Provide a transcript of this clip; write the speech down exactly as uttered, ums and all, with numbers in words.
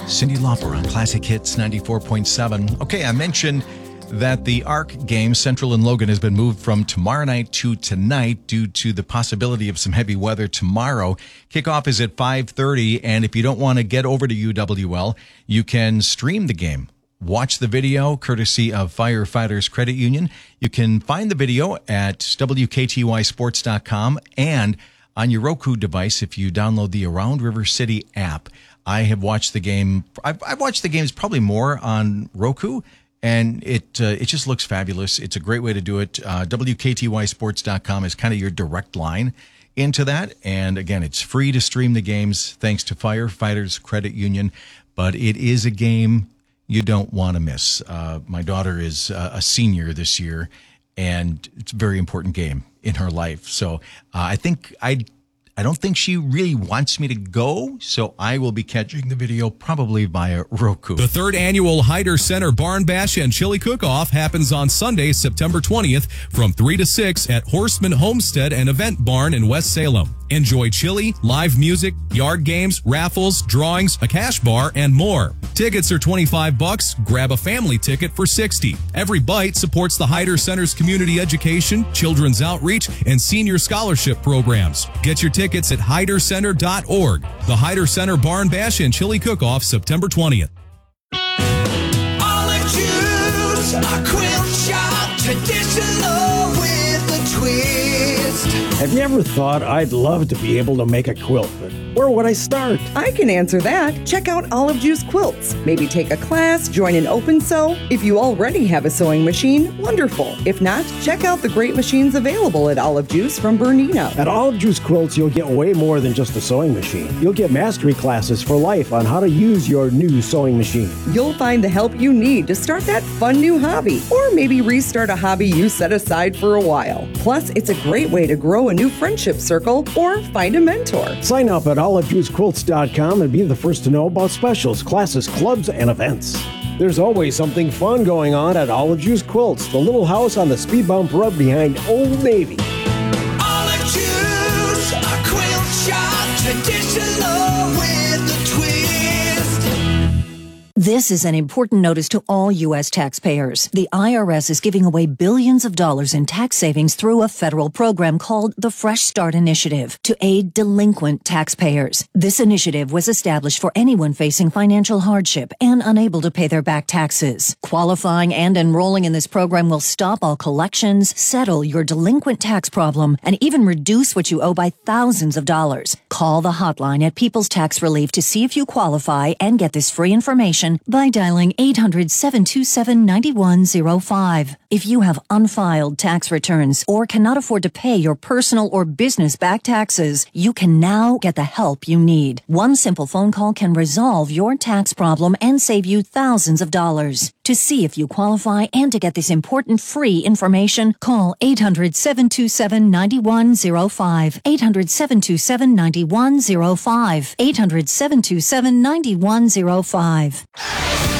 Cyndi Lauper on Classic Hits ninety-four point seven. Okay, I mentioned that the ARC game, Central and Logan, has been moved from tomorrow night to tonight due to the possibility of some heavy weather tomorrow. Kickoff is at five thirty, and if you don't want to get over to U W L, you can stream the game. Watch the video, courtesy of Firefighters Credit Union. You can find the video at W K T Y sports dot com and on your Roku device if you download the Around River City app. I have watched the game. I've, I've watched the games probably more on Roku, and it uh, it just looks fabulous. It's a great way to do it. Uh, W K T Y sports dot com is kind of your direct line into that. And again, it's free to stream the games thanks to Firefighters Credit Union. But it is a game you don't want to miss. Uh, my daughter is uh, a senior this year, and it's a very important game in her life. So uh, I think I I don't think she really wants me to go, so I will be catching the video probably via Roku. The third annual Hyder Center Barn Bash and Chili Cook-Off happens on Sunday, September twentieth from three to six at Horseman Homestead and Event Barn in West Salem. Enjoy chili, live music, yard games, raffles, drawings, a cash bar, and more. Tickets are twenty-five bucks. Grab a family ticket for sixty. Every bite supports the Hyder Center's community education, children's outreach, and senior scholarship programs. Get your tickets at hyder center dot org. The Hyder Center Barn Bash and Chili Cook-Off, September twentieth. Olive Juice, a quilt shop, traditional with a twist. Have you ever thought, I'd love to be able to make a quilt, but where would I start? I can answer that. Check out Olive Juice Quilts. Maybe take a class, join an open sew. If you already have a sewing machine, wonderful. If not, check out the great machines available at Olive Juice from Bernino. At Olive Juice Quilts, you'll get way more than just a sewing machine. You'll get mastery classes for life on how to use your new sewing machine. You'll find the help you need to start that fun new hobby, or maybe restart a hobby you set aside for a while. Plus, it's a great way to grow a new friendship circle or find a mentor. Sign up at olive juice quilts dot com and be the first to know about specials, classes, clubs, and events. There's always something fun going on at Olive Juice Quilts, the little house on the speed bump road behind Old Navy. Olive Juice, a quilt shop, traditional with a twist. This is an important notice to all U S taxpayers. The I R S is giving away billions of dollars in tax savings through a federal program called the Fresh Start Initiative to aid delinquent taxpayers. This initiative was established for anyone facing financial hardship and unable to pay their back taxes. Qualifying and enrolling in this program will stop all collections, settle your delinquent tax problem, and even reduce what you owe by thousands of dollars. Call the hotline at People's Tax Relief to see if you qualify and get this free information by dialing eight hundred, seven two seven, nine one zero five. If you have unfiled tax returns or cannot afford to pay your personal or business back taxes, you can now get the help you need. One simple phone call can resolve your tax problem and save you thousands of dollars. To see if you qualify and to get this important free information, call eight hundred, seven two seven, nine one zero five. eight hundred, seven two seven, nine one zero five. eight hundred, seven two seven, nine one zero five.